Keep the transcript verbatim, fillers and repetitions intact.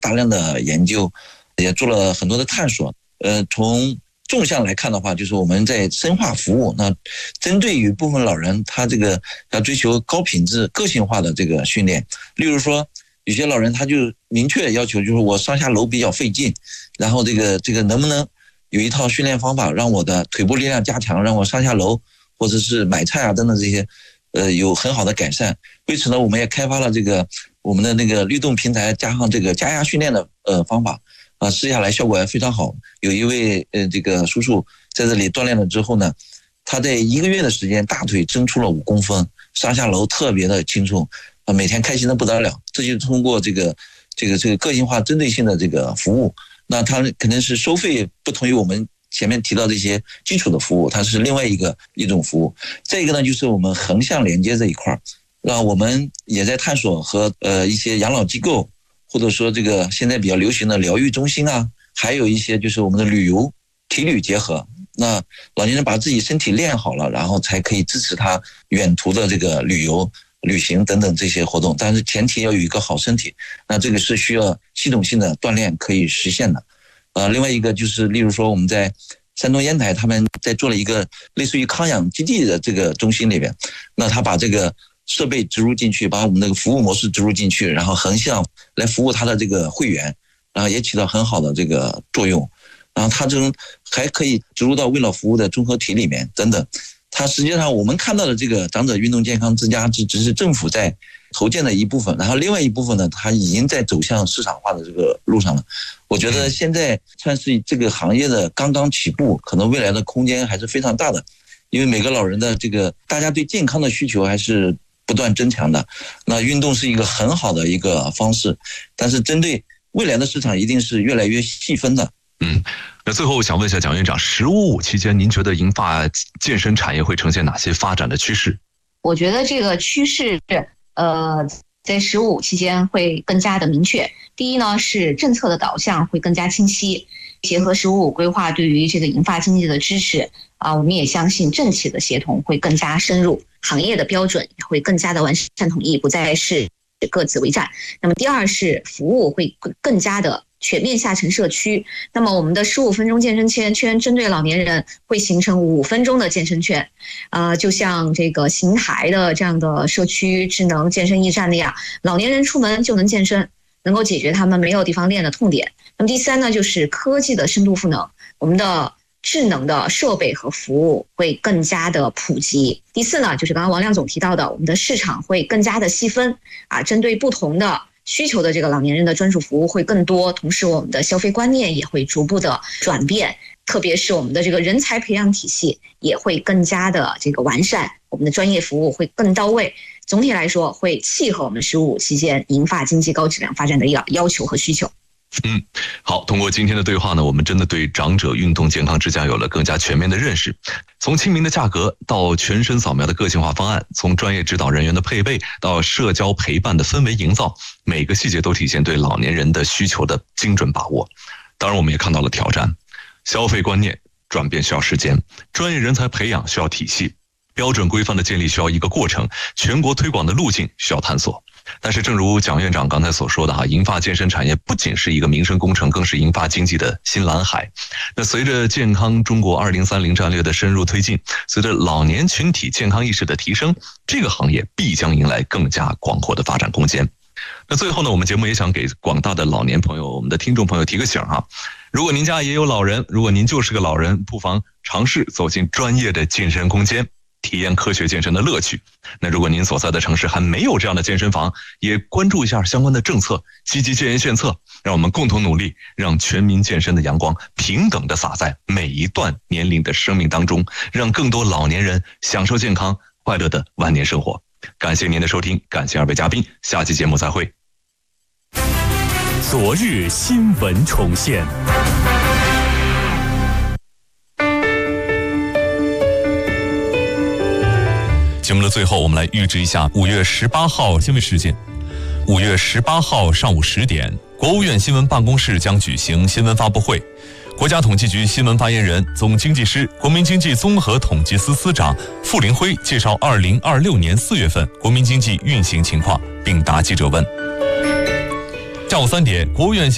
大量的研究，也做了很多的探索。呃，从纵向来看的话，就是我们在深化服务，那针对于部分老人，他这个要追求高品质、个性化的这个训练。例如说，有些老人他就明确要求，就是我上下楼比较费劲，然后这个这个能不能有一套训练方法，让我的腿部力量加强，让我上下楼或者是买菜啊等等这些，呃，有很好的改善。为此呢，我们也开发了这个我们的那个律动平台，加上这个加压训练的呃方法。啊，试下来效果还非常好。有一位呃这个叔叔在这里锻炼了之后呢，他在一个月的时间大腿增出了五公分，上下楼特别的轻松，啊，每天开心的不得了。这就通过这个这个这个个性化针对性的这个服务，那它可能是收费不同于我们前面提到这些基础的服务，它是另外一个一种服务。再一个呢，就是我们横向连接这一块，让我们也在探索和呃一些养老机构。或者说这个现在比较流行的疗愈中心啊，还有一些就是我们的旅游体旅结合，那老年人把自己身体练好了，然后才可以支持他远途的这个旅游旅行等等这些活动，但是前提要有一个好身体，那这个是需要系统性的锻炼可以实现的。呃，另外一个就是例如说我们在山东烟台他们在做了一个类似于康养基地的这个中心里边，那他把这个设备植入进去，把我们那个服务模式植入进去，然后横向来服务他的这个会员，然后也起到很好的这个作用。然后他这种还可以植入到为老服务的综合体里面等等。它实际上我们看到的这个长者运动健康之家只只是政府在投建的一部分，然后另外一部分呢，它已经在走向市场化的这个路上了。我觉得现在算是这个行业的刚刚起步，可能未来的空间还是非常大的，因为每个老人的这个大家对健康的需求还是不断增强的，那运动是一个很好的一个方式，但是针对未来的市场一定是越来越细分的。 嗯，那最后我想问一下蒋院长，十五五期间您觉得银发健身产业会呈现哪些发展的趋势？ 我觉得这个趋势呃在十五期间会更加的明确。第一呢，是政策的导向会更加清晰，结合十五五规划对于这个银发经济的支持啊，我们也相信政企的协同会更加深入，行业的标准也会更加的完善统一，不再是各自为战。那么第二是服务会更加的全面下沉社区，那么我们的十五分钟健身圈圈针对老年人会形成五分钟的健身圈，呃，就像这个邢台的这样的社区智能健身驿站那样，老年人出门就能健身，能够解决他们没有地方练的痛点。那么第三呢，就是科技的深度赋能，我们的智能的设备和服务会更加的普及。第四呢，就是刚刚王亮总提到的，我们的市场会更加的细分啊，针对不同的需求的这个老年人的专属服务会更多，同时我们的消费观念也会逐步的转变，特别是我们的这个人才培养体系也会更加的这个完善，我们的专业服务会更到位。总体来说，会契合我们十五期间银发经济高质量发展的要要求和需求。 嗯，好，通过今天的对话呢，我们真的对长者运动健康之家有了更加全面的认识。从亲民的价格到全身扫描的个性化方案，从专业指导人员的配备到社交陪伴的氛围营造，每个细节都体现对老年人的需求的精准把握。当然我们也看到了挑战，消费观念转变需要时间，专业人才培养需要体系，标准规范的建立需要一个过程，全国推广的路径需要探索。但是正如蒋院长刚才所说的哈，银发健身产业不仅是一个民生工程，更是银发经济的新蓝海。那随着健康中国二零三零战略的深入推进，随着老年群体健康意识的提升，这个行业必将迎来更加广阔的发展空间。那最后呢，我们节目也想给广大的老年朋友，我们的听众朋友提个醒哈，如果您家也有老人，如果您就是个老人，不妨尝试走进专业的健身空间，体验科学健身的乐趣。那如果您所在的城市还没有这样的健身房，也关注一下相关的政策，积极建言献策，让我们共同努力，让全民健身的阳光平等地洒在每一段年龄的生命当中，让更多老年人享受健康快乐的晚年生活。感谢您的收听，感谢二位嘉宾，下期节目再会。 昨日新闻重现。节目的最后，我们来预知一下五月十八号新闻事件。五月十八号上午十点，国务院新闻办公室将举行新闻发布会。国家统计局新闻发言人、总经济师、国民经济综合统计司司长傅林辉介绍二零二六年四月份国民经济运行情况，并答记者问。下午三点，国务院